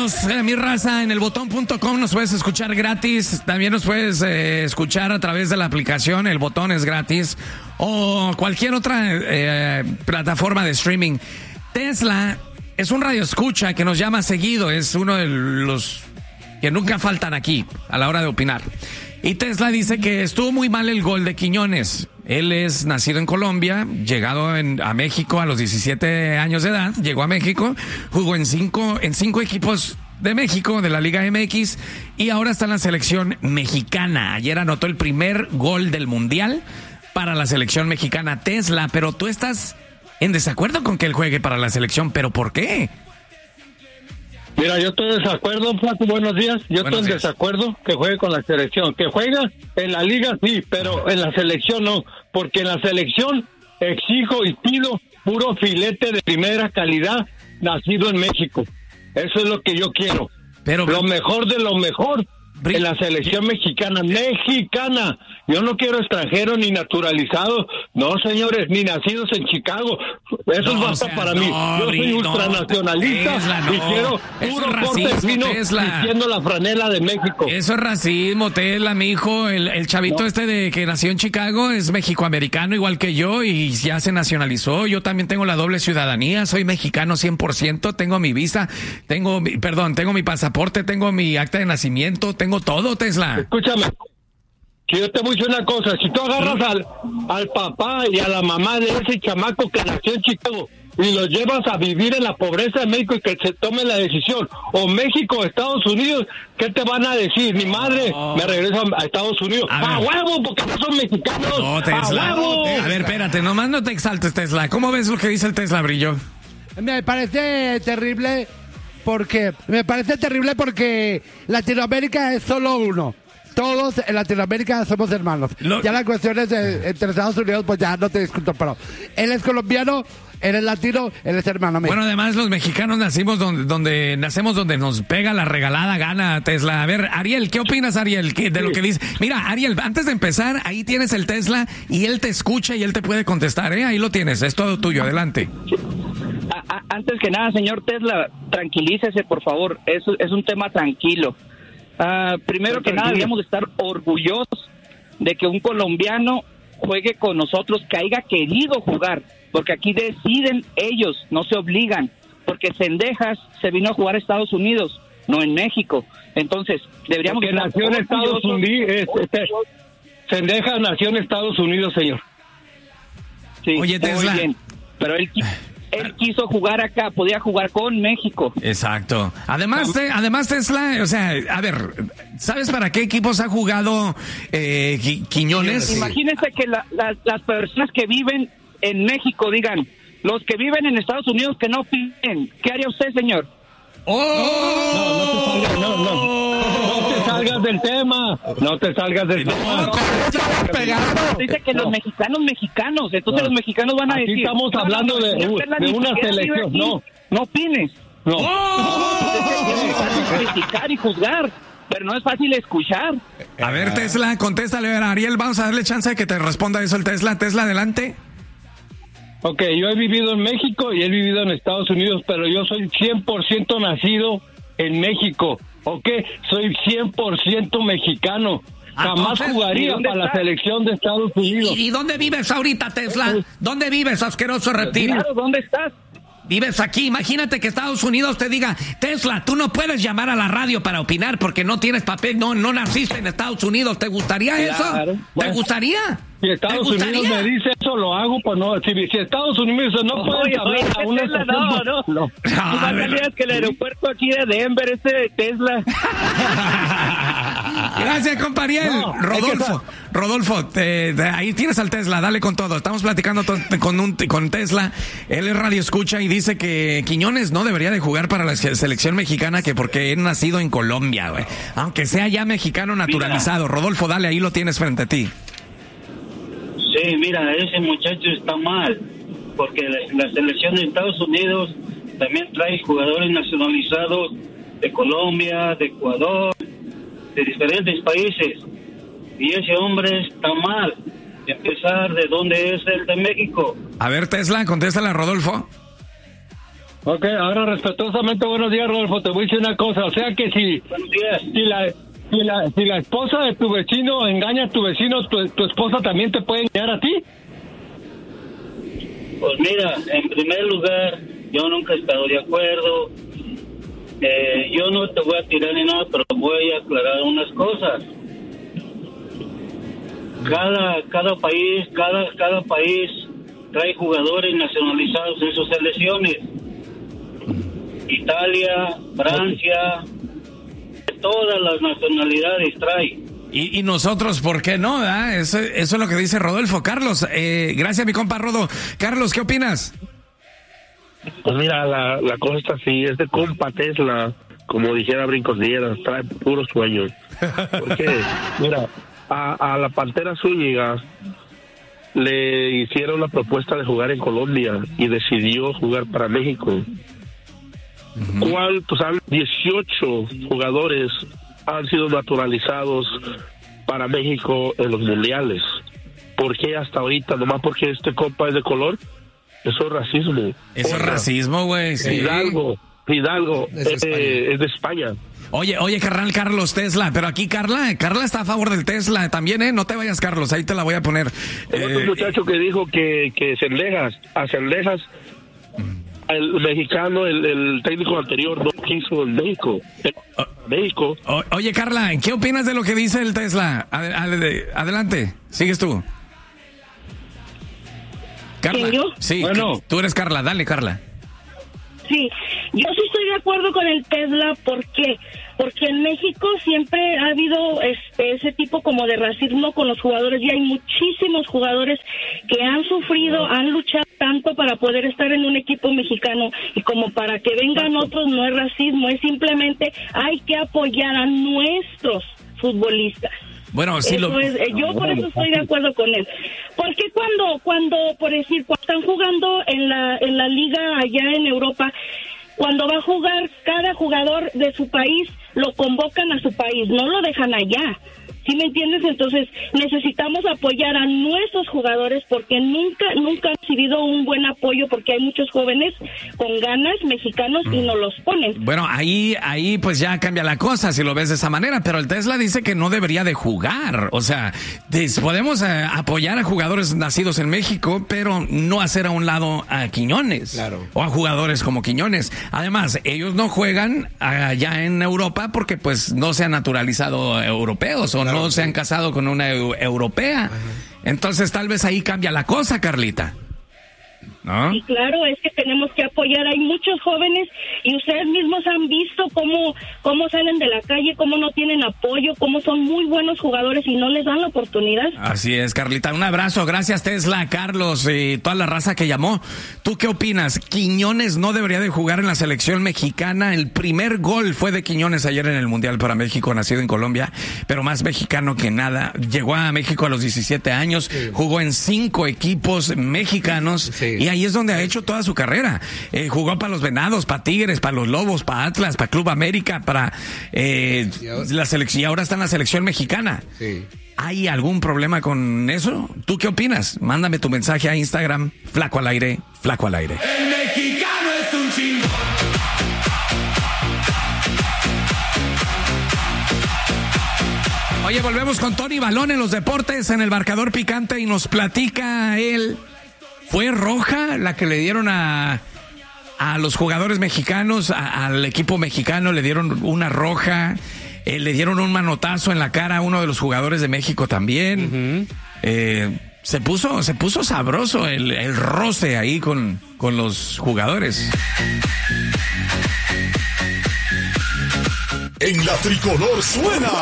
Saludos, mi raza, en elbotón.com nos puedes escuchar gratis, también nos puedes escuchar a través de la aplicación, El Botón es gratis, o cualquier otra plataforma de streaming. Tesla es un radioescucha que nos llama seguido, es uno de los que nunca faltan aquí a la hora de opinar. Y Tesla dice que estuvo muy mal el gol de Quiñones. Él es nacido en Colombia, llegado a México a los 17 años de edad, llegó a México, jugó en cinco equipos de México, de la Liga MX, y ahora está en la selección mexicana. Ayer anotó el primer gol del Mundial para la selección mexicana. Tesla, pero tú estás en desacuerdo con que él juegue para la selección, ¿pero por qué? Mira, yo estoy en desacuerdo, Flaco, buenos días. Estoy en desacuerdo que juegue con la selección. Que juega en la liga, sí, pero en la selección no. Porque en la selección exijo y pido puro filete de primera calidad nacido en México. Eso es lo que yo quiero. Pero lo mejor de lo mejor en la selección mexicana. Yo no quiero extranjeros ni naturalizados. No, señores, ni nacidos en Chicago. Eso es basta para mí. Yo soy ultranacionalista y quiero puro corte fino vistiendo la franela de México. Eso es racismo, Tesla, mi hijo. El chavito de que nació en Chicago es mexicoamericano igual que yo y ya se nacionalizó. Yo también tengo la doble ciudadanía. Soy mexicano 100%. Tengo mi visa, tengo mi pasaporte, tengo mi acta de nacimiento, tengo todo, Tesla. Escúchame. Que yo te voy a decir una cosa, si tú agarras al papá y a la mamá de ese chamaco que nació en Chicago y los llevas a vivir en la pobreza de México y que se tome la decisión, o México o Estados Unidos, ¿qué te van a decir? Mi madre me regreso a Estados Unidos. ¡A huevo! Porque no son mexicanos. No, Tesla. ¡A huevo! A ver, espérate, nomás no te exaltes, Tesla. ¿Cómo ves lo que dice el Tesla, Brillo? Me parece terrible porque Latinoamérica es solo uno. Todos en Latinoamérica somos hermanos. Ya las cuestiones entre Estados Unidos, pues ya no te discuto, pero él es colombiano, él es latino, él es hermano mío. Bueno, además los mexicanos nacimos donde nos pega la regalada gana, Tesla. A ver, Ariel, ¿qué opinas, Ariel, de lo que dice? Mira, Ariel, antes de empezar, ahí tienes el Tesla y él te escucha y él te puede contestar, ¿eh? Ahí lo tienes, es todo tuyo, adelante. Antes que nada, señor Tesla, tranquilícese, por favor, es un tema tranquilo. Primero que nada, deberíamos estar orgullosos de que un colombiano juegue con nosotros, que haya querido jugar, porque aquí deciden ellos, no se obligan, porque Cendejas se vino a jugar a Estados Unidos, no en México. Entonces, deberíamos porque estar nació en Estados Unidos. Cendejas nació en Estados Unidos, señor. Sí, oye, Tesla, muy bien, pero él quiso jugar acá, podía jugar con México. Exacto. Además Tesla, o sea, a ver, ¿sabes para qué equipos ha jugado Quiñones? Imagínense que las personas que viven en México digan, los que viven en Estados Unidos que no piden. ¿Qué haría usted, señor? No te salgas del tema. No te salgas del tema. Dice que los mexicanos, entonces los mexicanos van a decir. Estamos hablando de una selección. No opines. No. Es fácil criticar y juzgar, pero no es fácil escuchar. A ver, Tesla, contéstale a Ariel, vamos a darle chance de que te responda eso el Tesla. Tesla, adelante. Ok, yo he vivido en México y he vivido en Estados Unidos, pero yo soy 100% nacido en México, ¿ok? Soy 100% mexicano. Jamás jugaría para la selección de Estados Unidos. ¿Y dónde vives ahorita, Tesla? ¿Dónde vives, asqueroso reptil? Claro, ¿dónde estás? Vives aquí. Imagínate que Estados Unidos te diga, Tesla, tú no puedes llamar a la radio para opinar porque no tienes papel, no naciste en Estados Unidos. ¿Te gustaría eso? ¿Te gustaría? Si Estados Unidos me dice eso, lo hago, pues no. Si Estados Unidos no puede hablar a una estación, no. Es que el aeropuerto aquí de Denver, de Tesla. Gracias, compañero. Rodolfo, ahí tienes al Tesla, dale con todo. Estamos platicando con Tesla. Él es radio escucha y dice que Quiñones no debería de jugar para la selección mexicana, que porque es nacido en Colombia, güey. Aunque sea ya mexicano naturalizado. Rodolfo, dale, ahí lo tienes frente a ti. Sí, mira, ese muchacho está mal, porque la selección de Estados Unidos también trae jugadores nacionalizados de Colombia, de Ecuador, de diferentes países, y ese hombre está mal, de empezar de dónde es el de México. A ver, Tesla, contéstale a Rodolfo. Ok, ahora respetuosamente, buenos días, Rodolfo. Te voy a decir una cosa. O sea que si la esposa de tu vecino engaña a tu vecino, tu esposa también te puede engañar a ti. Pues mira, en primer lugar, yo nunca he estado de acuerdo. Yo no te voy a tirar ni nada, pero voy a aclarar unas cosas. Cada país trae jugadores nacionalizados en sus selecciones. Italia, Francia, todas las nacionalidades trae. Y nosotros, ¿por qué no? Eso es lo que dice Rodolfo. Carlos, gracias mi compa Rodo. Carlos, ¿qué opinas? Pues mira, la cosa está así, este compa Tesla, como dijera Brincos Dieras, trae puros sueños. Porque, mira, a la Pantera Zúñiga le hicieron la propuesta de jugar en Colombia y decidió jugar para México. ¿Cuántos? 18 jugadores han sido naturalizados para México en los mundiales. ¿Por qué hasta ahorita? Nomás porque este compa es de color. Eso es racismo. Eso es racismo, güey. Sí. Hidalgo es de España. Oye, carnal Carlos Tesla, pero aquí Carla está a favor del Tesla también, ¿eh? No te vayas, Carlos, ahí te la voy a poner. Otro muchacho que dijo que Cendejas, el mexicano, el técnico anterior no quiso en México. Oye, Carla, ¿qué opinas de lo que dice el Tesla? Adelante, sigues tú. Carla. ¿Yo? Sí, bueno. Tú eres Carla, dale, Carla. Sí, yo sí estoy de acuerdo con el Tesla. ¿Por qué? Porque en México siempre ha habido ese tipo como de racismo con los jugadores y hay muchísimos jugadores que han sufrido, han luchado tanto para poder estar en un equipo mexicano y como para que vengan otros no es racismo, es simplemente hay que apoyar a nuestros futbolistas. Bueno, sí yo por eso estoy de acuerdo con él. Porque cuando por decir, cuando están jugando en la liga allá en Europa, cuando va a jugar cada jugador de su país, lo convocan a su país, no lo dejan allá. ¿Sí me entiendes? Entonces necesitamos apoyar a nuestros jugadores porque nunca han recibido un buen apoyo porque hay muchos jóvenes con ganas mexicanos y no los ponen. Bueno, ahí pues ya cambia la cosa si lo ves de esa manera, pero el Tesla dice que no debería de jugar. O sea, podemos apoyar a jugadores nacidos en México, pero no hacer a un lado a Quiñones. Claro. O a jugadores como Quiñones. Además, ellos no juegan allá en Europa porque pues no se han naturalizado europeos o no se han casado con una europea. Ajá. Entonces tal vez ahí cambia la cosa, Carlita, ¿no? Y claro, es que tenemos que apoyar. Hay muchos jóvenes y ustedes mismos han visto cómo salen de la calle, cómo no tienen apoyo, cómo son muy buenos jugadores y no les dan la oportunidad. Así es, Carlita. Un abrazo. Gracias, Tesla, Carlos y toda la raza que llamó. ¿Tú qué opinas? ¿Quiñones no debería de jugar en la selección mexicana? El primer gol fue de Quiñones ayer en el Mundial para México, nacido en Colombia, pero más mexicano que nada. Llegó a México a los 17 años, sí. Jugó en 5 equipos mexicanos, sí. Y ahí es donde ha hecho toda su carrera. Jugó para los Venados, para Tigres, para los Lobos, para Atlas, para Club América, para la selección, y ahora está en la selección mexicana. Sí. ¿Hay algún problema con eso? ¿Tú qué opinas? Mándame tu mensaje a Instagram, Flaco al Aire, Flaco al Aire. El mexicano es un chingón. Oye, volvemos con Tony Balón en los deportes, en el marcador picante, y nos platica él. ¿Fue roja la que le dieron a los jugadores mexicanos, al equipo mexicano? Le dieron una roja, le dieron un manotazo en la cara a uno de los jugadores de México también. Uh-huh. Se puso sabroso el roce ahí con los jugadores. En la tricolor suena